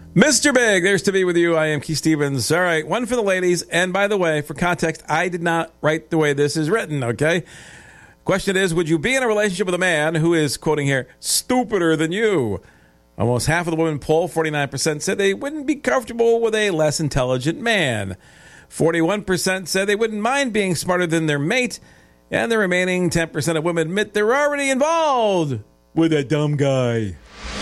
Mr. Big, there's to be with you. I am Keith Stevens. All right, one for the ladies. And by the way, for context, I did not write the way this is written, okay? Question is, would you be in a relationship with a man who is, quoting here, stupider than you? Almost half of the women polled, 49%, said they wouldn't be comfortable with a less intelligent man. 41% said they wouldn't mind being smarter than their mate. And the remaining 10% of women admit they're already involved with a dumb guy.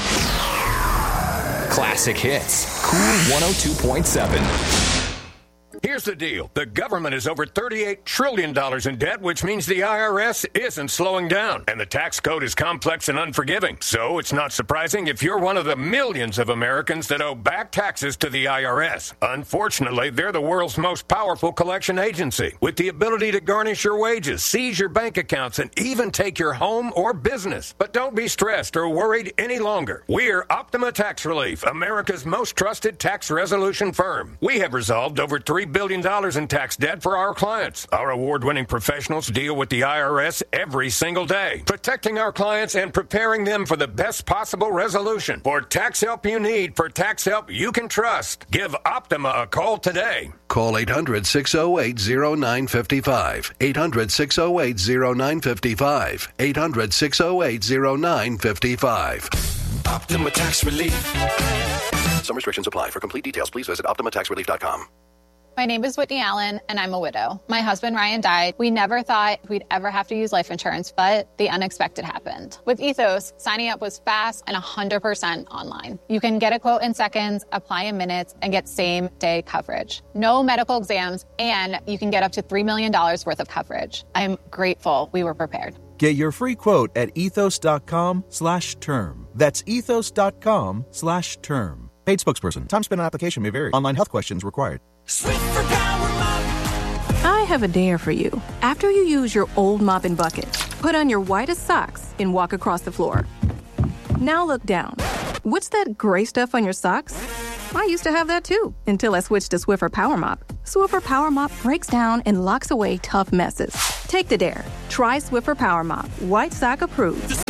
Classic hits. Cool 102.7. Here's the deal. The government is over $38 trillion in debt, which means the IRS isn't slowing down. And the tax code is complex and unforgiving. So it's not surprising if you're one of the millions of Americans that owe back taxes to the IRS. Unfortunately, they're the world's most powerful collection agency, with the ability to garnish your wages, seize your bank accounts, and even take your home or business. But don't be stressed or worried any longer. We're Optima Tax Relief, America's most trusted tax resolution firm. We have resolved over $3 billion in tax debt for our clients. Our award-winning professionals deal with the IRS every single day, protecting our clients and preparing them for the best possible resolution. For tax help you need, for tax help you can trust, give Optima a call today. Call 800-608-0955. 800-608-0955. 800-608-0955. Optima Tax Relief. Some restrictions apply. For complete details, please visit OptimaTaxRelief.com. My name is Whitney Allen, and I'm a widow. My husband, Ryan, died. We never thought we'd ever have to use life insurance, but the unexpected happened. With Ethos, signing up was fast and 100% online. You can get a quote in seconds, apply in minutes, and get same-day coverage. No medical exams, and you can get up to $3 million worth of coverage. I'm grateful we were prepared. Get your free quote at ethos.com/term. That's ethos.com/term. Paid spokesperson. Time spent on application may vary. Online health questions required. Swiffer Power Mop. I have a dare for you. After you use your old mop and bucket, put on your whitest socks and walk across the floor. Now look down. What's that gray stuff on your socks? I used to have that too, until I switched to Swiffer Power Mop. Swiffer Power Mop breaks down and locks away tough messes. Take the dare. Try Swiffer Power Mop. White sock approved.